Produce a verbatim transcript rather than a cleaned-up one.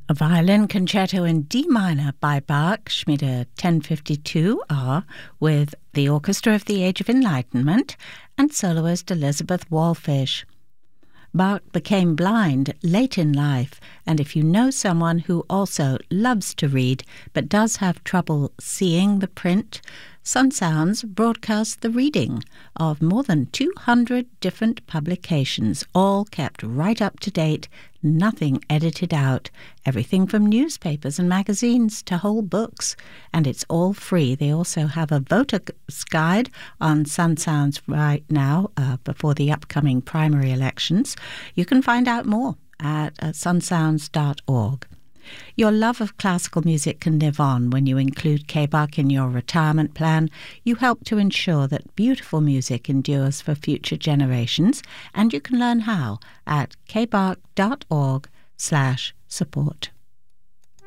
A violin concerto in D minor by Bach, Schmiede ten fifty-two R, with the Orchestra of the Age of Enlightenment and soloist Elizabeth Wallfish. Bach became blind late in life, and if you know someone who also loves to read but does have trouble seeing the print, Sun Sounds broadcasts the reading of more than two hundred different publications, all kept right up to date, nothing edited out, everything from newspapers and magazines to whole books, and it's all free. They also have a voter's guide on Sun Sounds right now uh, before the upcoming primary elections. You can find out more at uh, sun sounds dot org. Your love of classical music can live on when you include K B A C in your retirement plan. You help to ensure that beautiful music endures for future generations, and you can learn how at k b a c dot org slash support.